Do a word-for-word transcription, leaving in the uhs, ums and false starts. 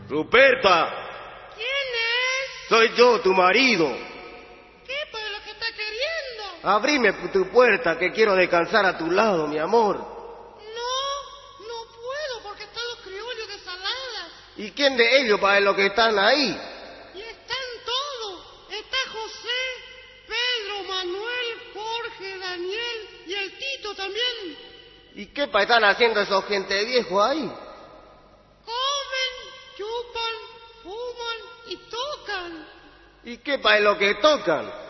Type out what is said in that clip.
Ruperta. ¿Quién es? Soy yo, tu marido. ¿Qué para lo que está queriendo? Abrime tu puerta, que quiero descansar a tu lado, mi amor. No, no puedo porque están los criollos de Saladas. ¿Y quién de ellos para los que están ahí? Y están todos. Está José, Pedro, Manuel, Jorge, Daniel y el Tito también. ¿Y qué pa están haciendo esos gente viejos ahí? Comen, chupan, fuman y tocan. ¿Y qué pa es lo que tocan?